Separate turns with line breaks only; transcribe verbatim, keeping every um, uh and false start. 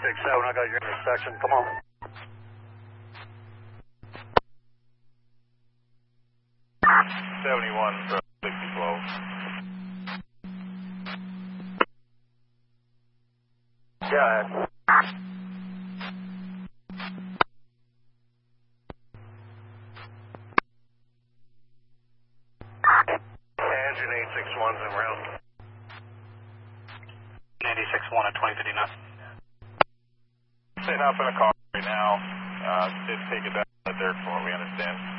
six seven, I got your intersection. Come on.
seventy-one from sixty twelve.
Yeah. Engine eight six one's in route.
eight six one at twenty fifty-nine.
Sitting up in a car right now. Uh, did take it down to the dirt floor, we understand.